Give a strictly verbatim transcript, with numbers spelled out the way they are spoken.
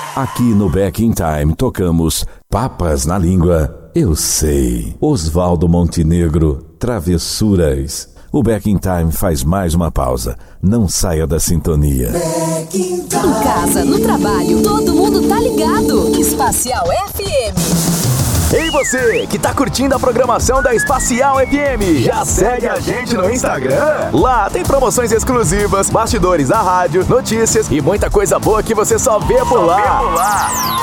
Aqui no Back in Time tocamos Papas na Língua, Eu Sei. Oswaldo Montenegro, Travessuras. O Back in Time faz mais uma pausa. Não saia da sintonia. Back in Time. Em casa, no trabalho, todo mundo tá ligado. Espacial F M. Ei você, que tá curtindo a programação da Espacial F M, já segue a gente no Instagram? Lá tem promoções exclusivas, bastidores da rádio, notícias e muita coisa boa que você só vê por lá.